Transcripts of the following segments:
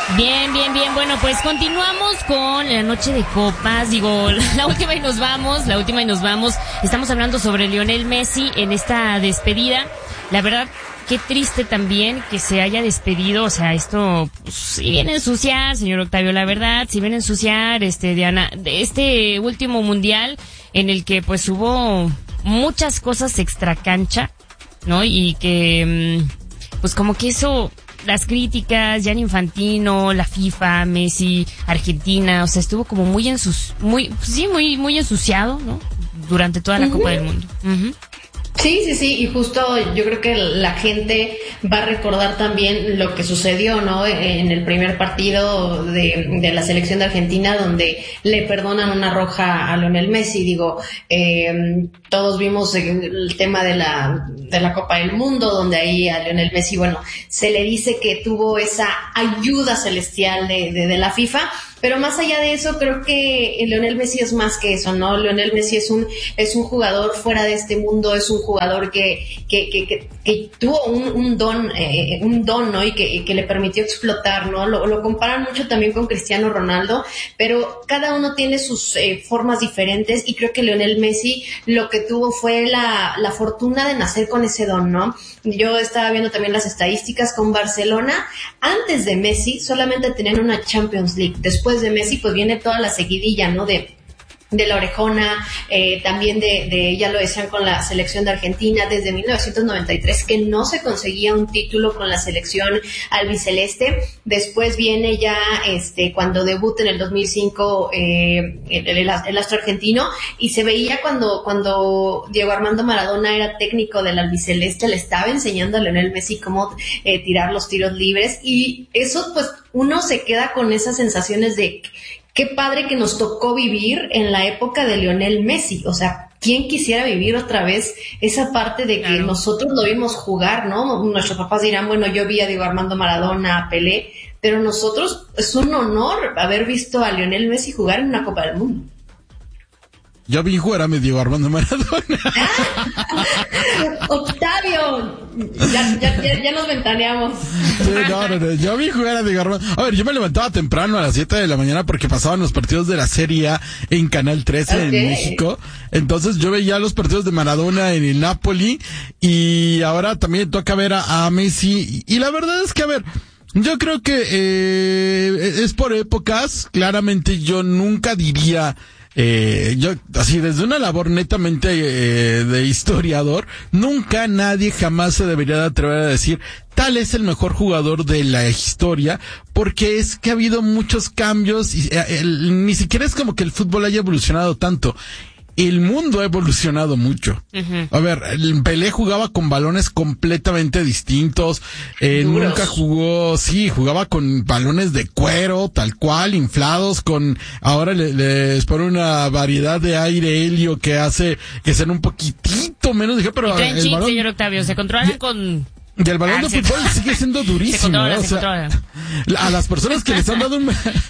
Bien. Bueno, pues continuamos con la noche de copas. Digo, la última y nos vamos. Estamos hablando sobre Lionel Messi en esta despedida. La verdad, qué triste también que se haya despedido. O sea, esto, pues, si viene a ensuciar, señor Octavio, la verdad, si viene a ensuciar, Diana, de este último mundial en el que pues hubo muchas cosas extracancha, ¿no? Y que, pues como que eso, las críticas, Gianni Infantino, la FIFA, Messi, Argentina, o sea, estuvo como muy ensuciado, ¿no? Durante toda la Copa del Mundo. Uh-huh. Sí, y justo yo creo que la gente va a recordar también lo que sucedió, ¿no? En el primer partido de la selección de Argentina, donde le perdonan una roja a Lionel Messi. Digo, todos vimos el tema de la Copa del Mundo, donde ahí a Lionel Messi, bueno, se le dice que tuvo esa ayuda celestial de la FIFA. Pero más allá de eso, creo que Lionel Messi es más que eso, ¿no? Lionel Messi es un jugador fuera de este mundo, es un jugador que tuvo un don, ¿no? Y que le permitió explotar, ¿no? Lo comparan mucho también con Cristiano Ronaldo, pero cada uno tiene sus formas diferentes, y creo que Lionel Messi lo que tuvo fue la fortuna de nacer con ese don, ¿no? Yo estaba viendo también las estadísticas con Barcelona. Antes de Messi solamente tenían una Champions League. Después de Messi pues viene toda la seguidilla, ¿no? De la orejona, también ya lo decían con la selección de Argentina, desde 1993 que no se conseguía un título con la selección albiceleste. Después viene ya cuando debuta en el 2005 el astro argentino, y se veía cuando Diego Armando Maradona era técnico del albiceleste, le estaba enseñando a Lionel Messi cómo tirar los tiros libres, y eso pues uno se queda con esas sensaciones de qué padre que nos tocó vivir en la época de Lionel Messi. O sea, ¿quién quisiera vivir otra vez esa parte de que nosotros lo vimos jugar, ¿no? Nuestros papás dirán, bueno, yo vi a Diego Armando Maradona, a Pelé, pero nosotros es un honor haber visto a Lionel Messi jugar en una Copa del Mundo. Yo vi jugar a mi Diego Armando Maradona. Octavio, ya nos ventaneamos. Sí, no, yo vi jugar a Diego Armando. A ver, yo me levantaba temprano a las 7 de la mañana porque pasaban los partidos de la Serie A en Canal 13 en México. Entonces yo veía los partidos de Maradona en el Napoli, y ahora también toca ver a Messi. Y la verdad es que, a ver, yo creo que es por épocas. Claramente yo nunca diría... yo, así, desde una labor netamente de historiador, nunca nadie jamás se debería de atrever a decir tal es el mejor jugador de la historia, porque es que ha habido muchos cambios y ni siquiera es como que el fútbol haya evolucionado tanto. El mundo ha evolucionado mucho. Uh-huh. A ver, el Pelé jugaba con balones completamente distintos. Nunca jugaba con balones de cuero, tal cual, inflados, ahora les pone una variedad de aire helio que hace que sean un poquitito menos ligero, pero el balón, señor Octavio, se controlan con... Y el balón de fútbol sigue siendo durísimo. Se controla. A las personas que les han dado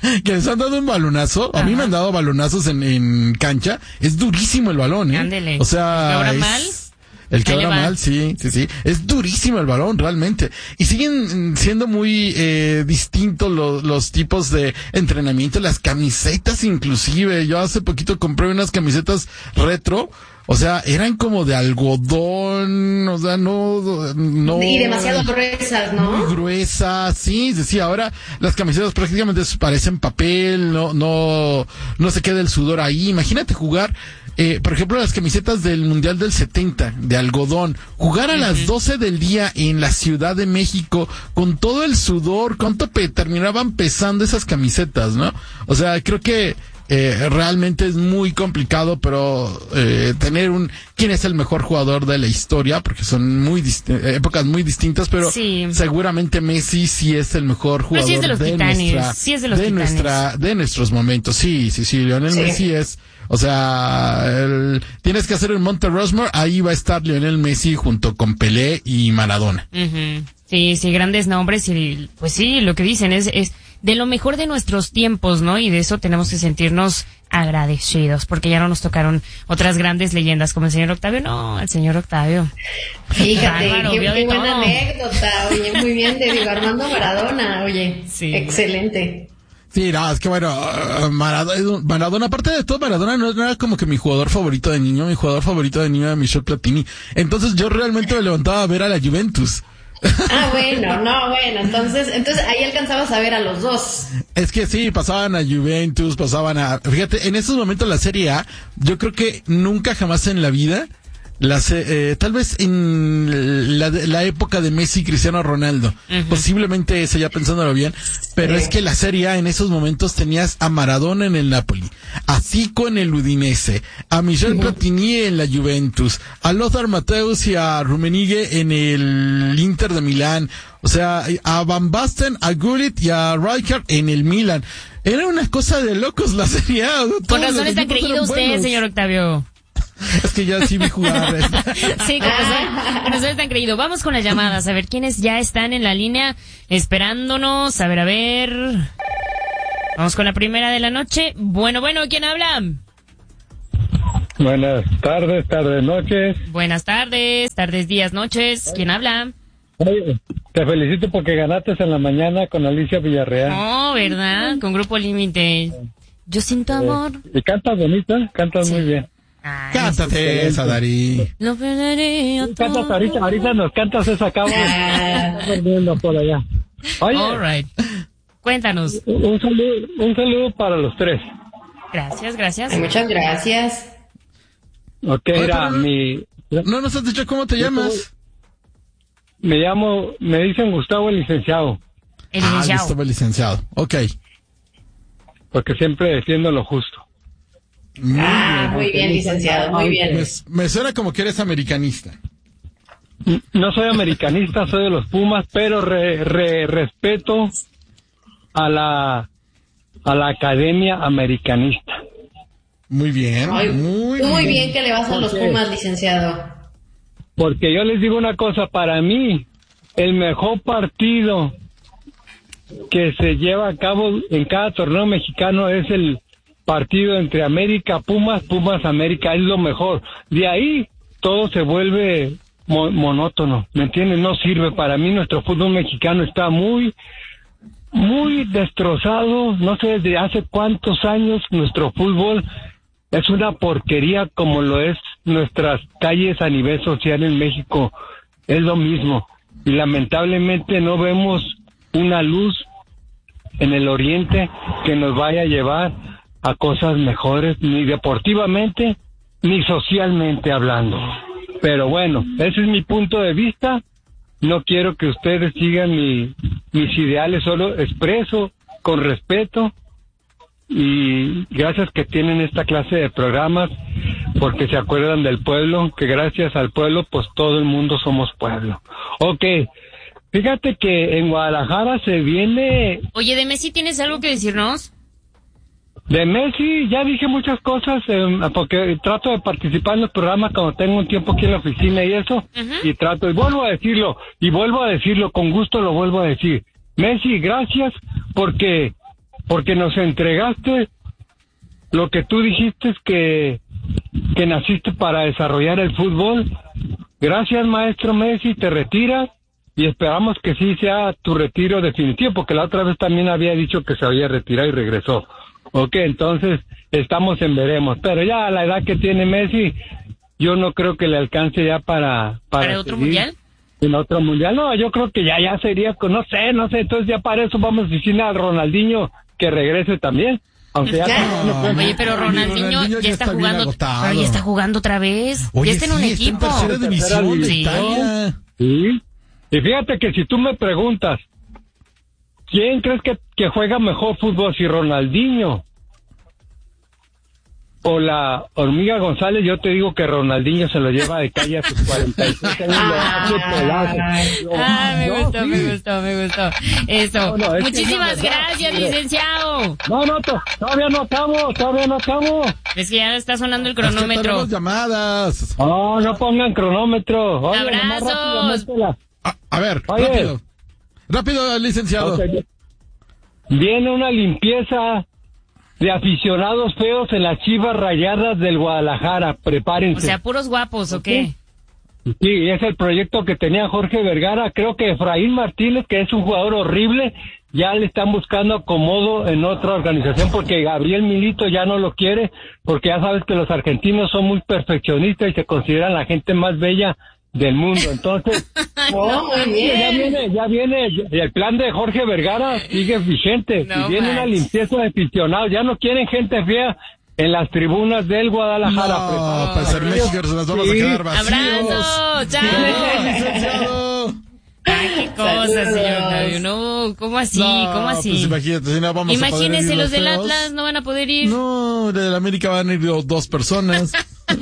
un balonazo, a mí me han dado balonazos en cancha, es durísimo el balón, Ándele. O sea, el que ahora mal, sí. Es durísimo el balón, realmente. Y siguen siendo muy distintos los tipos de entrenamiento, las camisetas inclusive. Yo hace poquito compré unas camisetas retro. O sea, eran como de algodón, o sea, no. Y demasiado gruesas, ¿no? Muy gruesas, sí. Ahora las camisetas prácticamente parecen papel, no se queda el sudor ahí. Imagínate jugar, por ejemplo, las camisetas del Mundial del 70, de algodón. Jugar a las 12 del día en la Ciudad de México, con todo el sudor, ¿cuánto terminaban pesando esas camisetas, no? O sea, creo que realmente es muy complicado, pero tener quién es el mejor jugador de la historia, porque son épocas muy distintas, pero seguramente Messi sí es el mejor jugador de nuestros momentos. Sí, Lionel Messi es, o sea, tienes que hacer el Monte Rushmore, ahí va a estar Lionel Messi junto con Pelé y Maradona. Uh-huh. Sí, grandes nombres, y pues sí, lo que dicen es de lo mejor de nuestros tiempos, ¿no? Y de eso tenemos que sentirnos agradecidos, porque ya no nos tocaron otras grandes leyendas como el señor Octavio. No, el señor Octavio. Fíjate, Bárbaro, qué buena todo. anécdota, oye, muy bien, de Diego Armando Maradona, oye, Sí. excelente. Sí, no, es que bueno, Maradona, aparte de todo, Maradona no era como que mi jugador favorito de niño. Mi jugador favorito de niño era Michel Platini. Entonces yo realmente me levantaba a ver a la Juventus. Entonces ahí alcanzabas a ver a los dos. Es que sí, pasaban a Juventus, fíjate, en esos momentos la Serie A, yo creo que nunca jamás en la vida, tal vez en la época de Messi y Cristiano Ronaldo, posiblemente ese, ya pensándolo bien, pero es que la Serie A en esos momentos tenías a Maradona en el Napoli, a Zico en el Udinese, a Michel Platini en la Juventus, a Lothar Matthäus y a Rummenigge en el Inter de Milán, o sea, a Van Basten, a Gullit y a Rijkaard en el Milan. Era una cosa de locos la Serie A. Con razón está creído usted, señor Octavio. Es que ya sí vi jugar. Sí, con razón están creído. Vamos con las llamadas, a ver quiénes ya están en la línea esperándonos. A ver. Vamos con la primera de la noche. Bueno, ¿quién habla? Buenas tardes, noches. Buenas tardes, días, noches. ¿Quién habla? Oye, te felicito porque ganaste en la mañana con Alicia Villarreal. Oh, ¿verdad? Con Grupo Límite. Yo siento amor. Y cantas bonito, cantas muy bien. Ay, Cántate esa, Dari. lo perderé Cantas ahorita nos cantas esa cabo. Estás perdiendo por allá. Oye, all right. Cuéntanos. un saludo para los tres. Gracias. Muchas gracias. Ok, No nos has dicho cómo te llamas. me dicen Gustavo el licenciado, El licenciado. Gustavo el licenciado. Ok. porque siempre defiendo lo justo. Muy bien, licenciado, muy bien. Me suena como que eres americanista. No soy americanista, soy de los Pumas, pero respeto a la academia americanista. Muy bien, Ay, muy bien que le vas a los Pumas, licenciado. Porque yo les digo una cosa, para mí, el mejor partido que se lleva a cabo en cada torneo mexicano es el partido entre América, Pumas, América, es lo mejor. De ahí todo se vuelve monótono, ¿me entiendes? No sirve. Para mí nuestro fútbol mexicano está muy destrozado. No sé desde hace cuántos años nuestro fútbol es una porquería, como lo es nuestras calles a nivel social en México. Es lo mismo. Y lamentablemente no vemos una luz en el oriente que nos vaya a llevar a cosas mejores, ni deportivamente, ni socialmente hablando. Pero bueno, ese es mi punto de vista. No quiero que ustedes sigan mis ideales, solo expreso con respeto. Y gracias que tienen esta clase de programas, porque se acuerdan del pueblo, que gracias al pueblo, pues todo el mundo somos pueblo. Ok, fíjate que en Guadalajara se viene... Oye, de Messi, ¿tienes algo que decirnos? De Messi ya dije muchas cosas, porque trato de participar en los programas cuando tengo un tiempo aquí en la oficina y eso, y vuelvo a decirlo, con gusto lo vuelvo a decir. Messi, gracias porque nos entregaste lo que tú dijiste, que naciste para desarrollar el fútbol. Gracias, maestro Messi, te retiras y esperamos que sí sea tu retiro definitivo, porque la otra vez también había dicho que se había retirado y regresó. Ok, entonces estamos en veremos, pero ya a la edad que tiene Messi, yo no creo que le alcance ya para otro mundial. En otro mundial, no, yo creo que ya sería, no sé, entonces ya para eso vamos a decir a Ronaldinho que regrese también. Aunque ya oye, pero Ronaldinho ya está jugando, pero ya está jugando otra vez. Oye, ya está en un equipo. Está en tercera división de Italia. Sí. Y fíjate que si tú me preguntas, ¿quién crees que juega mejor fútbol, si Ronaldinho o la Hormiga González? Yo te digo que Ronaldinho se lo lleva de calle a sus 46 años. Me gustó. Eso. No, Muchísimas gracias, licenciado. No, todavía no acabo. Es que ya está sonando el cronómetro. Llamadas. No pongan cronómetro. Oye, abrazos. A ver, oye, rápido, licenciado. Okay. Viene una limpieza de aficionados feos en las Chivas Rayadas del Guadalajara. Prepárense. O sea, puros guapos, ¿o qué? Sí, es el proyecto que tenía Jorge Vergara. Creo que Efraín Martínez, que es un jugador horrible, ya le están buscando acomodo en otra organización porque Gabriel Milito ya no lo quiere, porque ya sabes que los argentinos son muy perfeccionistas y se consideran la gente más bella del mundo. Entonces, muy bien. ya viene el plan de Jorge Vergara, sigue vigente, No y viene una limpieza de aficionados. Ya no quieren gente fea en las tribunas del Guadalajara. No, pues en México nos vamos a quedar vacíos. ¡Abrazo! ¡Chao! Licenciado. Qué cosa, señor Octavio. No, ¿cómo así? No, ¿Cómo así? Pues imagínate, si no vamos Imagínense, a poder ir los del feos. Atlas no van a poder ir. No, del América van a ir 2 personas.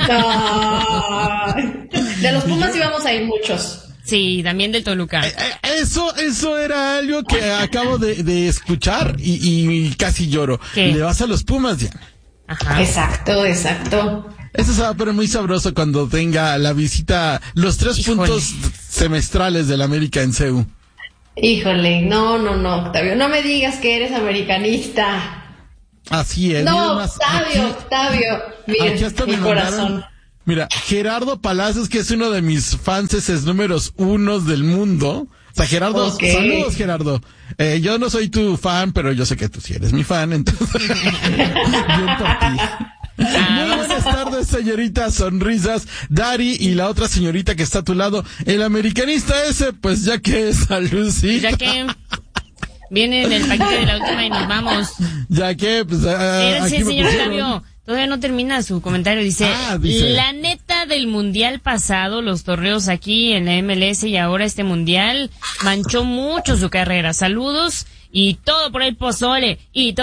Ay. De los Pumas íbamos a ir muchos. Sí, también del Toluca. Eso era algo que acabo de escuchar y casi lloro. ¿Qué? Le vas a los Pumas, Diana. Ajá. Exacto. Eso se va a poner muy sabroso cuando tenga la visita, los 3 Híjole. puntos semestrales del América en CEU. Híjole, no, Octavio, no me digas que eres americanista. Así es. No, mira más, Octavio, mira, aquí hasta mi me corazón. mandaron. Mira, Gerardo Palacios, que es uno de mis fanses números 1 del mundo. O sea, Gerardo, Okay. Saludos, Gerardo. Yo no soy tu fan, pero yo sé que tú sí eres mi fan, entonces. Bien por ti. Muy buenas tardes, señorita Sonrisas, Dari y la otra señorita que está a tu lado, el americanista ese, pues ya que es a Lucy. Ya que viene en el paquete de la última y nos vamos. Ya que, pues, Espérense, aquí me señor pusieron. Octavio. Todavía no termina su comentario. Dice, la neta del mundial pasado, los torneos aquí en la MLS y ahora este mundial manchó mucho su carrera. Saludos y todo por el pozole.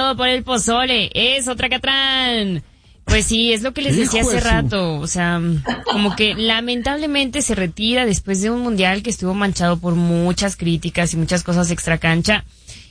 Es otra Catrán. Pues sí, es lo que les decía hace rato. O sea, como que lamentablemente se retira después de un mundial que estuvo manchado por muchas críticas y muchas cosas extra cancha.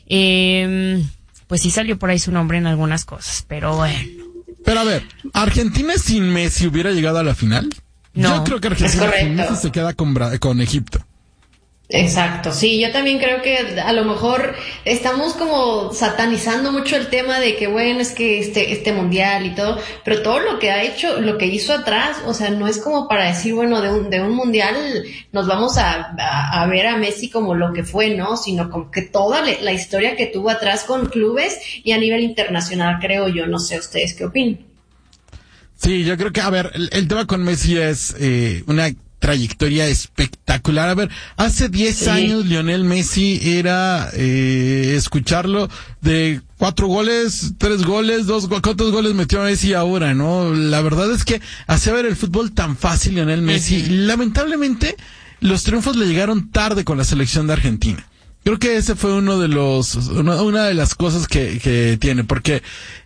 Pues sí salió por ahí su nombre en algunas cosas, pero bueno. Pero a ver, ¿Argentina sin Messi hubiera llegado a la final? No. Yo creo que Argentina sin Messi se queda con Egipto. Exacto, sí, yo también creo que a lo mejor estamos como satanizando mucho el tema de que bueno, es que este mundial y todo, pero todo lo que ha hecho, lo que hizo atrás, o sea, no es como para decir, bueno, de un mundial nos vamos a ver a Messi como lo que fue, ¿no? Sino como que toda la historia que tuvo atrás con clubes y a nivel internacional, creo yo, no sé ustedes qué opinan. Sí, yo creo que, a ver, el tema con Messi es una trayectoria espectacular. A ver, hace 10 años Lionel Messi era escucharlo de 4 goles, 3 goles, 2 goles. ¿Cuántos goles metió Messi ahora, no? La verdad es que hacía ver el fútbol tan fácil Lionel Messi. Lamentablemente, los triunfos le llegaron tarde con la selección de Argentina. Creo que ese fue una de las cosas que tiene, porque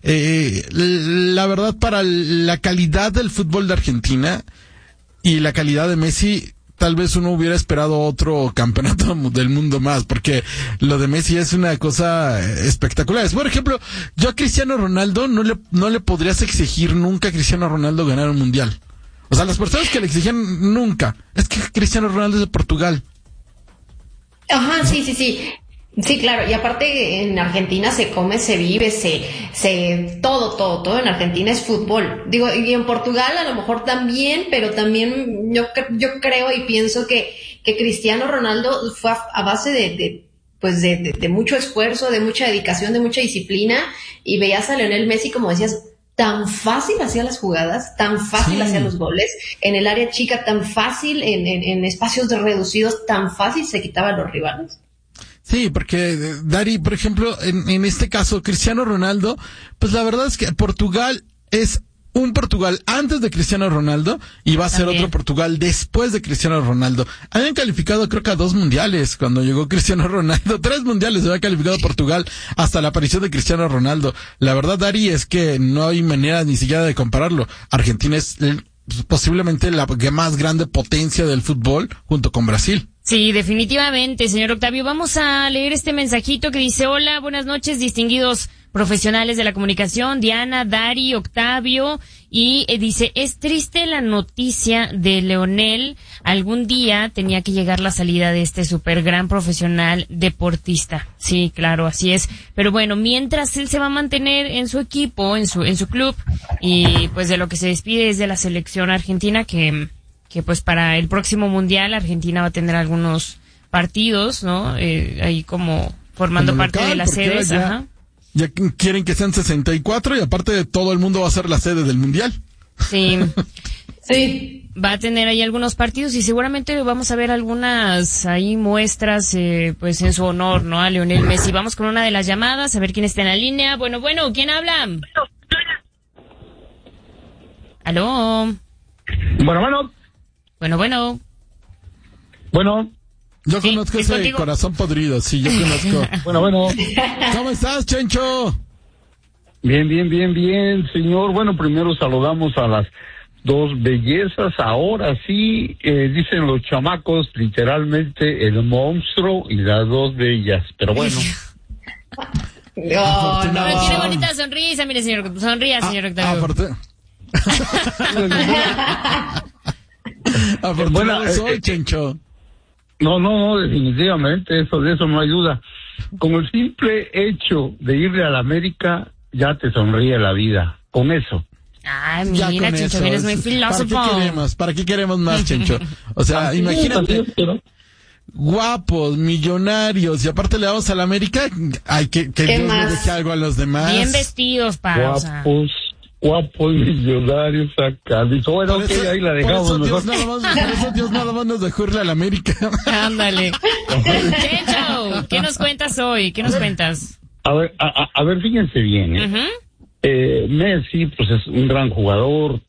la verdad, para la calidad del fútbol de Argentina y la calidad de Messi, tal vez uno hubiera esperado otro campeonato del mundo más, porque lo de Messi es una cosa espectacular. Por ejemplo, yo a Cristiano Ronaldo no le podrías exigir nunca a Cristiano Ronaldo ganar un mundial. O sea, las personas que le exigían nunca. Es que Cristiano Ronaldo es de Portugal. Ajá, sí. Sí, claro, y aparte en Argentina se come, se vive, todo en Argentina es fútbol. Digo, y en Portugal a lo mejor también, pero también yo creo y pienso que Cristiano Ronaldo fue a base de mucho esfuerzo, de mucha dedicación, de mucha disciplina, y veías a Lionel Messi, como decías, tan fácil hacía las jugadas, tan fácil hacía los goles, en el área chica tan fácil, en espacios reducidos tan fácil se quitaba a los rivales. Sí, porque, Dari, por ejemplo, en este caso, Cristiano Ronaldo, pues la verdad es que Portugal es un Portugal antes de Cristiano Ronaldo y va a ser otro Portugal después de Cristiano Ronaldo. Habían calificado creo que a 2 mundiales cuando llegó Cristiano Ronaldo. 3 mundiales se había calificado Portugal hasta la aparición de Cristiano Ronaldo. La verdad, Dari, es que no hay manera ni siquiera de compararlo. Argentina es posiblemente la más grande potencia del fútbol junto con Brasil. Sí, definitivamente, señor Octavio. Vamos a leer este mensajito que dice: hola, buenas noches, distinguidos profesionales de la comunicación, Diana, Dari, Octavio, y dice, es triste la noticia de Leonel, algún día tenía que llegar la salida de este súper gran profesional deportista. Sí, claro, así es. Pero bueno, mientras él se va a mantener en su equipo, en su club, y pues de lo que se despide es de la selección argentina, que pues para el próximo mundial Argentina va a tener algunos partidos, ¿no? Ahí como formando como parte local, de las porque sedes, ahora ajá. Ya quieren que sean 64 y aparte de todo el mundo va a ser la sede del mundial. Sí. Sí. Va a tener ahí algunos partidos y seguramente vamos a ver algunas ahí muestras, pues en su honor, ¿no? A Lionel Messi. Vamos con una de las llamadas, a ver quién está en la línea. Bueno, ¿quién habla? ¿Aló? Bueno. Yo Sí, conozco ¿es ese contigo? corazón podrido, sí, yo conozco. Bueno. ¿Cómo estás, Chencho? Bien, señor. Bueno, primero saludamos a las dos bellezas. Ahora sí, dicen los chamacos, literalmente, el monstruo y las dos bellas. Pero bueno. No, Pero no. tiene bonita sonrisa, mire, señor. Sonría, señor Octavio. Afortunado soy, Chencho. No, definitivamente, de eso no hay duda. Con el simple hecho de irle a la América, ya te sonríe la vida. Con eso. Ay, Ya mira, con Chencho, eso, eres muy filósofo. ¿Para qué queremos más, Chencho? O sea, imagínate, guapos, millonarios, y aparte le damos a la América, hay que Dios más? le deje algo a los demás. Bien vestidos, pa. O sea. Guapos millonarios acá. Dijo, bueno, Por ok, eso- ahí la dejamos por mejor. eso Dios nada más nos dejó irle a la América. Ándale. Chencho, ¿qué nos cuentas hoy? ¿Qué nos cuentas? A ver, fíjense bien, Ujú. Messi, pues es un gran jugador,